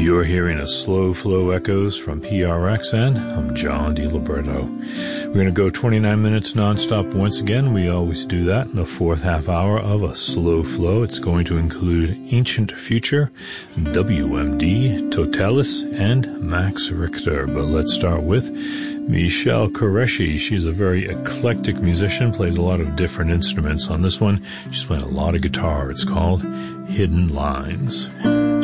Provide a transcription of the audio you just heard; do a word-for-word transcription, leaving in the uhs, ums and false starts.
You're hearing a Slow Flow Echoes from P R X N. I'm John DiLiberto. We're going to go twenty-nine minutes nonstop once again. We always do that in the fourth half hour of a slow flow. It's going to include Ancient Future, W M D, Totalis, and Max Richter. But let's start with Michelle Qureshi. She's a very eclectic musician, plays a lot of different instruments. On this one, she's playing a lot of guitar. It's called Hidden Lines.